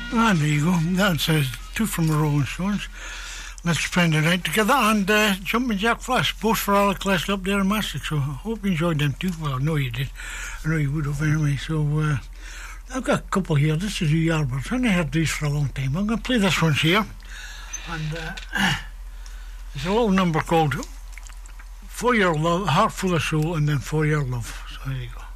And there you go. That's two from the Rolling Stones. Let's spend the night together. And Jumping Jack Flash, both for Alec Leslie up there in Maastricht. So I hope you enjoyed them too. Well, I know you did. I know you would have anyway. So I've got a couple here. This is the Yardbirds. I haven't heard these for a long time. I'm going to play this one here. And there's a little number called For Your Love, Heart Full of Soul, and then For Your Love. So there you go.